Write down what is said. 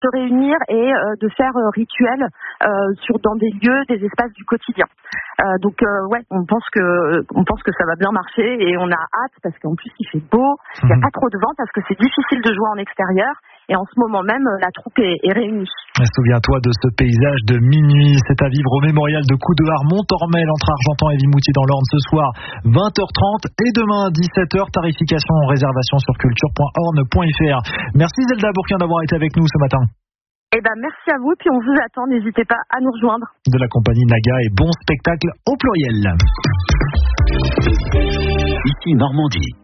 se réunir et de faire rituels dans des lieux, des espaces du quotidien. Donc on pense que ça va bien marcher et on a hâte parce qu'en plus il fait beau, il n'y a pas trop de vent parce que c'est difficile de jouer en extérieur et en ce moment même la troupe est réunie. Souviens-toi de ce paysage de minuit, c'est à vivre au mémorial de Coudehard Montormel entre Argentan et Vimoutier dans l'Orne ce soir 20h30 et demain 17h. Tarification en réservation sur culture.orne.fr. Merci Zelda Bourquin d'avoir été avec nous ce matin. Merci à vous, puis on vous attend, n'hésitez pas à nous rejoindre. De la compagnie Naga et bon spectacle au pluriel. Ici Normandie.